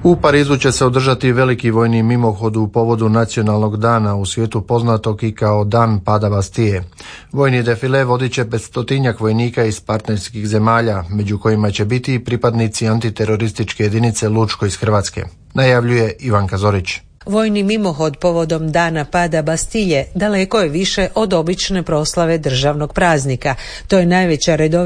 U Parizu će se održati veliki vojni mimohod u povodu nacionalnog dana, u svijetu poznatog i kao Dan pada Bastije. Vojni defile vodit će 500-tinjak vojnika iz partnerskih zemalja, među kojima će biti i pripadnici antiterorističke jedinice Lučko iz Hrvatske, najavljuje Ivanka Zorić. Vojni mimohod povodom Dana pada Bastilje daleko je više od obične proslave državnog praznika. To je najveća redovita